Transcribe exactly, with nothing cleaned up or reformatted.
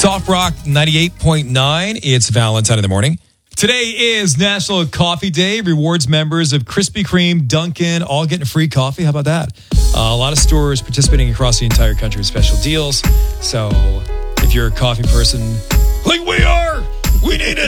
Soft Rock ninety-eight point nine. It's Valentine in the morning. Today is National Coffee Day. Rewards members of Krispy Kreme, Dunkin', all getting free coffee. How about that? Uh, a lot of stores participating across the entire country with special deals. So if you're a coffee person like we are, we need it.